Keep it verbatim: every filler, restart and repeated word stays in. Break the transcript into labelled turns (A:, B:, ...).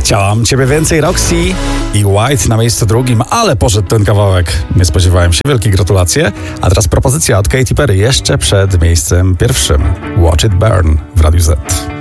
A: Chciałam ciebie więcej, Roxy i White na miejscu drugim, ale poszedł ten kawałek. Nie spodziewałem się. Wielkie gratulacje. A teraz propozycja od Katy Perry jeszcze przed miejscem pierwszym. Watch It Burn w Radiu Z.